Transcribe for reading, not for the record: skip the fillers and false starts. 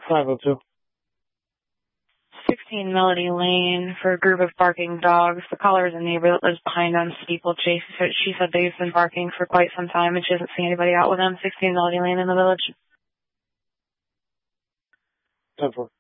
502. 16 Melody Lane for a group of barking dogs. The caller is a neighbor that lives behind on Steeplechase. She said they've been barking for quite some time and she hasn't seen anybody out with them. 16 Melody Lane in the village. 10-4.